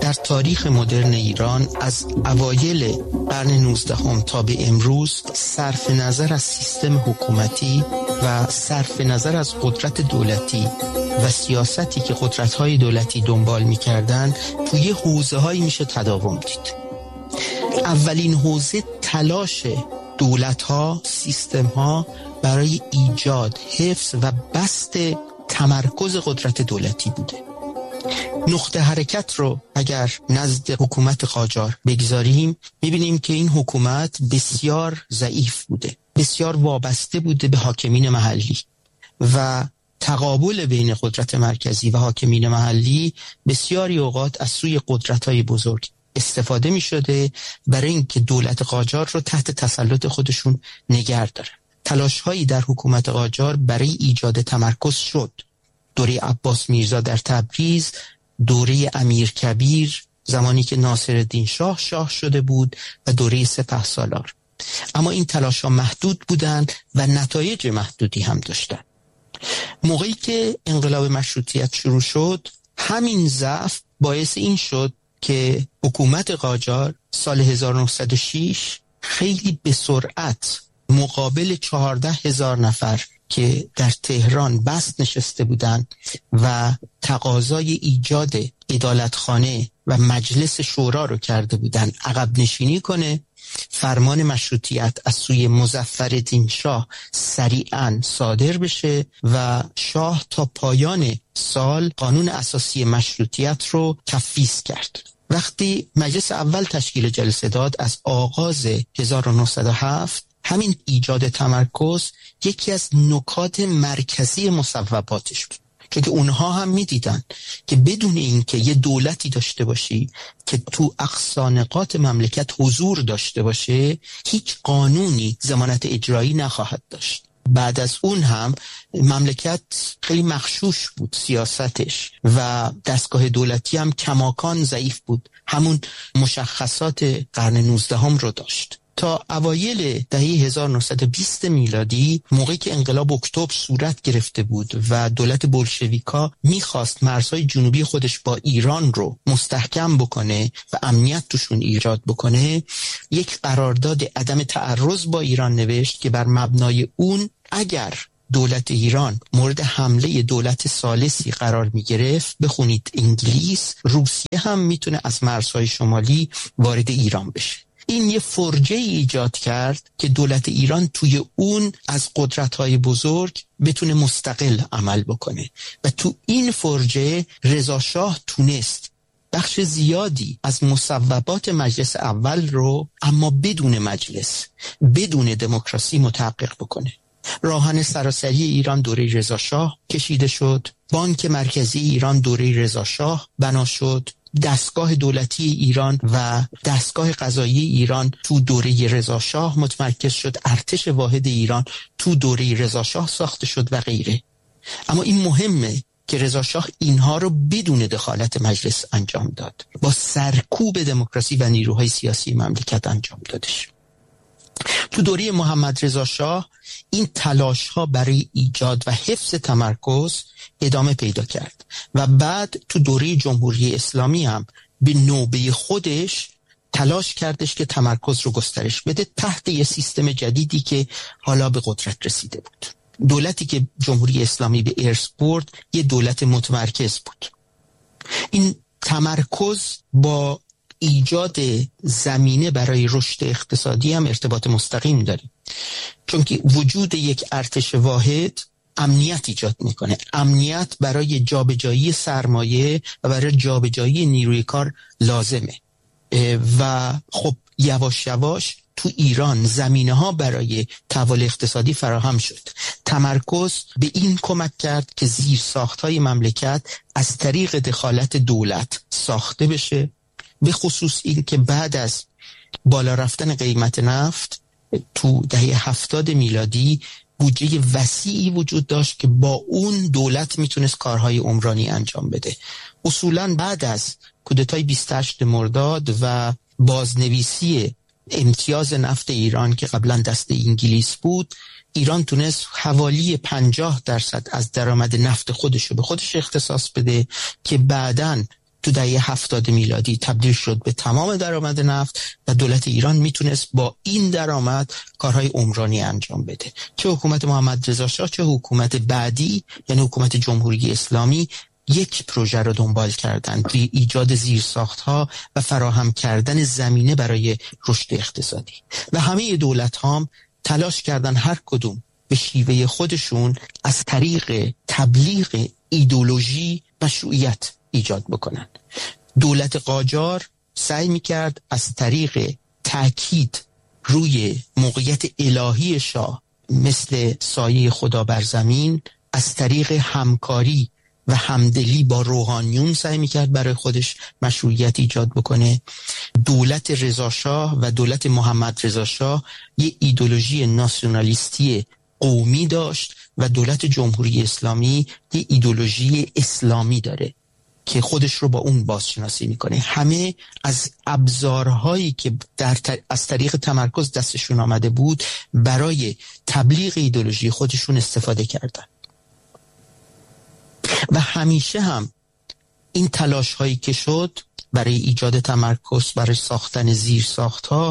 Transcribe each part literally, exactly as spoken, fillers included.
در تاریخ مدرن ایران از اوایل قرن نوزدهم تا به امروز صرف نظر از سیستم حکومتی و صرف نظر از قدرت دولتی و سیاستی که قدرت‌های دولتی دنبال می‌کردند توی حوزه‌هایی میشه تداوم دید. اولین حوزه تلاش دولت‌ها، سیستم‌ها برای ایجاد، حفظ و بسط تمرکز قدرت دولتی بوده. نقطه حرکت رو اگر نزد حکومت قاجار بگذاریم می‌بینیم که این حکومت بسیار ضعیف بوده، بسیار وابسته بوده به حاکمین محلی و تقابل بین قدرت مرکزی و حاکمین محلی بسیاری اوقات از سوی قدرت‌های بزرگ استفاده می شده برای اینکه دولت قاجار رو تحت تسلط خودشون نگه دارن. تلاش هایی در حکومت قاجار برای ایجاد تمرکز شد. دوره عباس میرزا در تبریز، دوره امیرکبیر زمانی که ناصرالدین شاه شاه شده بود و دوره سپهسالار. اما این تلاش ها محدود بودند و نتایج محدودی هم داشتند. موقعی که انقلاب مشروطیت شروع شد، همین ضعف باعث این شد که حکومت قاجار سال هزار و نهصد و شش خیلی به سرعت مقابل چهارده هزار نفر که در تهران بست نشسته بودند و تقاضای ایجاد عدالتخانه و مجلس شورا رو کرده بودند عقب نشینی کنه، فرمان مشروطیت از سوی مظفرالدین شاه سریعاً صادر بشه و شاه تا پایان سال قانون اساسی مشروطیت رو تفویض کرد. وقتی مجلس اول تشکیل جلسه داد از آغاز هزار و نهصد و هفت، همین ایجاد تمرکز یکی از نکات مرکزی مصوباتش بود، چون که اونها هم میدیدن که بدون اینکه یه دولتی داشته باشی که تو اقصا نقاط مملکت حضور داشته باشه، هیچ قانونی ضمانت اجرایی نخواهد داشت. بعد از اون هم مملکت خیلی مغشوش بود سیاستش و دستگاه دولتی هم کماکان ضعیف بود، همون مشخصات قرن نوزدهم رو داشت. تا اوایل دهه هزار و نهصد و بیست میلادی، موقعی که انقلاب اکتبر صورت گرفته بود و دولت بولشویکا میخواست مرزهای جنوبی خودش با ایران رو مستحکم بکنه و امنیت توشون ایجاد بکنه، یک قرارداد عدم تعرض با ایران نوشت که بر مبنای اون اگر دولت ایران مورد حمله دولت ثالثی قرار می گرفت، بخونید انگلیس، روسیه هم میتونه از مرزهای شمالی وارد ایران بشه. این یه فرجه ایجاد کرد که دولت ایران توی اون از قدرت‌های بزرگ بتونه مستقل عمل بکنه و تو این فرجه رضا شاه تونست بخش زیادی از مصوبات مجلس اول رو اما بدون مجلس، بدون دموکراسی متحقق بکنه. راهن سراسری ایران دوره رضا شاه کشیده شد، بانک مرکزی ایران دوره رضا شاه بنا شد، دستگاه دولتی ایران و دستگاه قضایی ایران تو دوره رضا شاه متمرکز شد، ارتش واحد ایران تو دوره رضا شاه ساخته شد و غیره. اما این مهمه که رضا شاه اینها رو بدون دخالت مجلس انجام داد، با سرکوب دموکراسی و نیروهای سیاسی مملکت انجام دادش. تو دوره محمد رضا شاه این تلاش ها برای ایجاد و حفظ تمرکز ادامه پیدا کرد و بعد تو دوره جمهوری اسلامی هم به نوبه خودش تلاش کردش که تمرکز رو گسترش بده تحت یه سیستم جدیدی که حالا به قدرت رسیده بود. دولتی که جمهوری اسلامی به ارث برد یه دولت متمرکز بود. این تمرکز با ایجاد زمینه برای رشد اقتصادی هم ارتباط مستقیم داره، چون که وجود یک ارتش واحد امنیت ایجاد میکنه. امنیت برای جابجایی سرمایه و برای جابجایی نیروی کار لازمه و خب یواش یواش تو ایران زمینه ها برای تحول اقتصادی فراهم شد. تمرکز به این کمک کرد که زیر ساخت های مملکت از طریق دخالت دولت ساخته بشه، به خصوص این که بعد از بالا رفتن قیمت نفت تو دهه هفتاد میلادی بودجه وسیعی وجود داشت که با اون دولت میتونست کارهای عمرانی انجام بده. اصولاً بعد از کودتای بیست و هشت مرداد و بازنویسی امتیاز نفت ایران که قبلا دست انگلیس بود، ایران تونست حوالی پنجاه درصد از درآمد نفت خودش رو به خودش اختصاص بده که بعداً تو تو دهه هفتاد میلادی تبدیل شد به تمام درآمد نفت و دولت ایران میتونست با این درآمد کارهای عمرانی انجام بده. چه حکومت محمد رضا شاه چه حکومت بعدی، یعنی حکومت جمهوری اسلامی، یک پروژه رو دنبال کردن توی ایجاد زیرساخت‌ها و فراهم کردن زمینه برای رشد اقتصادی و همه دولت‌ها هم تلاش کردن هر کدوم به شیوه خودشون از طریق تبلیغ ایدئولوژی مشروعیت ایجاد بکنن. دولت قاجار سعی می‌کرد از طریق تأکید روی موقعیت الهی شاه مثل سایه خدا بر زمین، از طریق همکاری و همدلی با روحانیون سعی میکرد برای خودش مشروعیت ایجاد بکنه. دولت رضا شاه و دولت محمد رضا شاه یه ایدئولوژی ناسیونالیستی قومی داشت و دولت جمهوری اسلامی یه ایدئولوژی اسلامی داره که خودش رو با اون بازشناسی میکنه. همه از ابزارهایی که در ت... از طریق تمرکز دستشون آمده بود برای تبلیغ ایدئولوژی خودشون استفاده کردن و همیشه هم این تلاش هایی که شد برای ایجاد تمرکز، برای ساختن زیرساخت‌ها،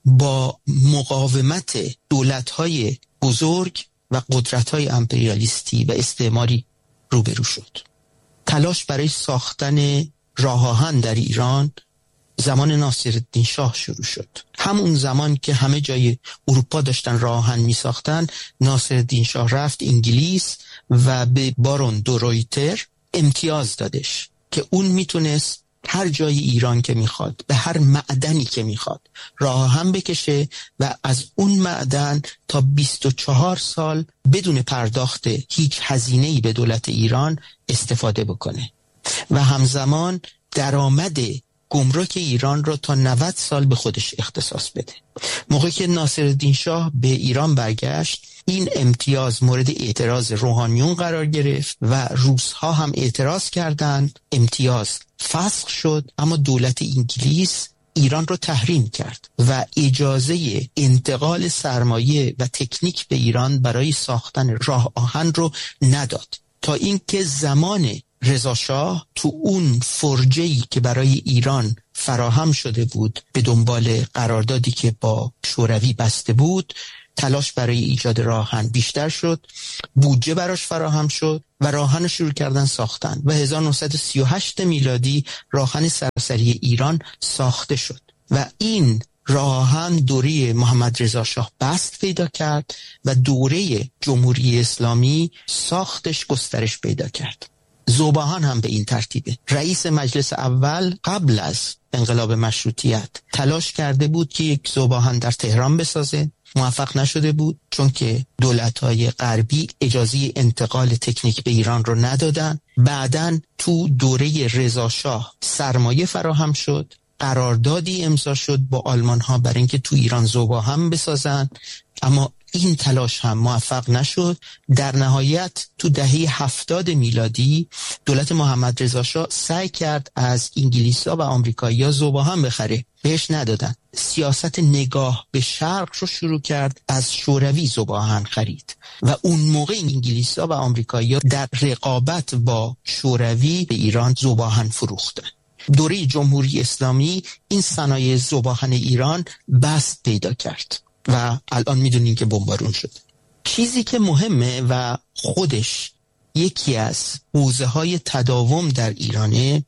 با مقاومت دولت‌های بزرگ و قدرت‌های امپریالیستی و استعماری روبرو شد. تلاش برای ساختن راه آهن در ایران زمان ناصرالدین شاه شروع شد. همون زمان که همه جای اروپا داشتن راه آهن می ساختن، ناصرالدین شاه رفت انگلیس و به بارون دو رویتر امتیاز دادش که اون میتونست هر جای ایران که میخواد به هر معدنی که میخواد راه آهن بکشه و از اون معدن تا بیست و چهار سال بدون پرداخت هیچ هزینه‌ای به دولت ایران استفاده بکنه و همزمان درآمد گمرک ایران رو تا نود سال به خودش اختصاص بده. موقعی که ناصرالدین شاه به ایران برگشت، این امتیاز مورد اعتراض روحانیون قرار گرفت و روس‌ها هم اعتراض کردند. امتیاز فسخ شد، اما دولت انگلیس ایران رو تحریم کرد و اجازه انتقال سرمایه و تکنیک به ایران برای ساختن راه آهن رو نداد تا اینکه زمان رضا شاه تو اون فرجه‌ای که برای ایران فراهم شده بود به دنبال قراردادی که با شوروی بسته بود، تلاش برای ایجاد راه آهن بیشتر شد، بودجه براش فراهم شد و راه آهن شروع کردن ساختن و هزار و نهصد و سی و هشت میلادی راه آهن سراسری ایران ساخته شد و این راه آهن دوره محمد رضا شاه بست پیدا کرد و دوره جمهوری اسلامی ساختش گسترش پیدا کرد. ذوب‌آهن هم به این ترتیبه. رئیس مجلس اول قبل از انقلاب مشروطیت تلاش کرده بود که یک ذوب‌آهن در تهران بسازه، موفق نشده بود چون که دولت‌های غربی اجازه انتقال تکنیک به ایران رو ندادن. بعداً تو دوره رضا شاه سرمایه فراهم شد، قراردادی امضا شد با آلمان‌ها برای اینکه تو ایران ذوب‌آهن بسازن، اما این تلاش هم موفق نشد. در نهایت تو دهه هفتاد میلادی دولت محمد رضا شاه سعی کرد از انگلیس‌ها و آمریکایی‌ها ذوب‌آهن بخره، بهش ندادن. سیاست نگاه به شرق رو شروع کرد، از شوروی ذوب‌آهن خرید و اون موقع انگلیس‌ها و آمریکایی‌ها در رقابت با شوروی به ایران ذوب‌آهن فروختن. دوره جمهوری اسلامی این صنایع ذوب‌آهن ایران بست پیدا کرد و الان میدونین که بمبارون شد. چیزی که مهمه و خودش یکی از حوزه های تداوم در ایرانه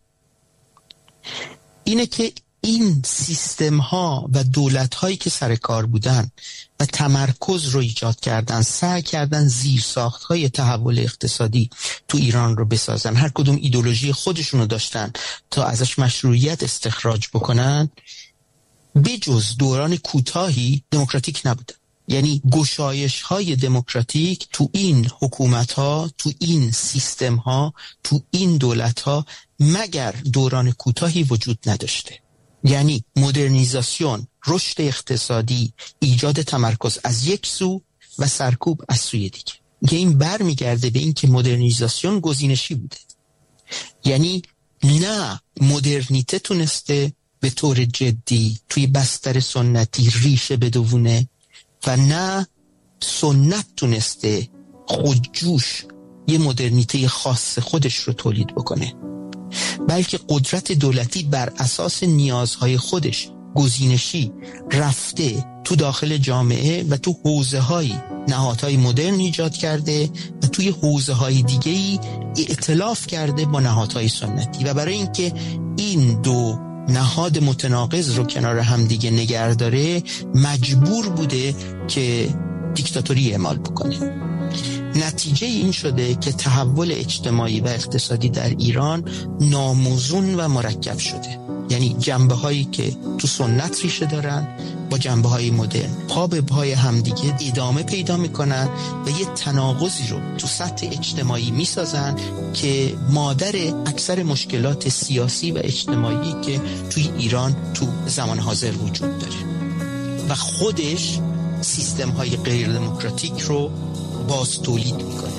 اینه که این سیستم ها و دولت هایی که سر کار بودن و تمرکز رو ایجاد کردن، سعی کردن زیرساخت های تحول اقتصادی تو ایران رو بسازن، هر کدوم ایدئولوژی خودشون رو داشتن تا ازش مشروعیت استخراج بکنن، بجز دوران کوتاهی دموکراتیک نبودن. یعنی گشایش های دموکراتیک تو این حکومت ها، تو این سیستم ها، تو این دولت ها مگر دوران کوتاهی وجود نداشته. یعنی مدرنیزاسیون، رشد اقتصادی، ایجاد تمرکز از یک سو و سرکوب از سوی دیگه. که این بر میگرده به این که مدرنیزاسیون گزینشی بوده. یعنی نه مدرنیته تونسته به طور جدی توی بستر سنتی ریشه بدوونه و نه سنت تونسته خودجوش یه مدرنیته خاص خودش رو تولید بکنه. بلکه قدرت دولتی بر اساس نیازهای خودش گزینشی رفته تو داخل جامعه و تو حوزه‌های نهادهای مدرن ایجاد کرده و توی حوزه‌های دیگه‌ای ائتلاف کرده با نهادهای سنتی و برای اینکه این دو نهاد متناقض رو کنار هم دیگه نگه داره مجبور بوده که دیکتاتوری اعمال بکنه. نتیجه این شده که تحول اجتماعی و اقتصادی در ایران ناموزون و مرکب شده، یعنی جنبه هایی که تو سنت ریشه دارن با جنبه های مدرن پا به پای همدیگه ادامه پیدا میکنن و یه تناقضی رو تو سطح اجتماعی میسازن که مادر اکثر مشکلات سیاسی و اجتماعی که توی ایران تو زمان حاضر وجود داره و خودش سیستم های غیر دموکراتیک رو باز تولید میکنه.